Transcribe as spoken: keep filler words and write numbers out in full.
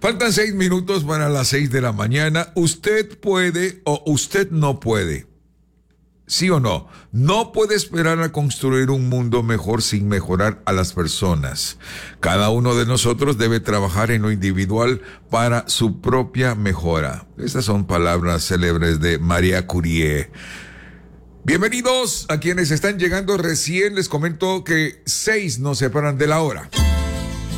Faltan seis minutos para las seis de la mañana. Usted puede o usted no puede. ¿Sí o no? No puede esperar a construir un mundo mejor sin mejorar a las personas. Cada uno de nosotros debe trabajar en lo individual para su propia mejora. Estas son palabras célebres de María Curie. Bienvenidos a quienes están llegando recién. Les comento que seis nos separan de la hora.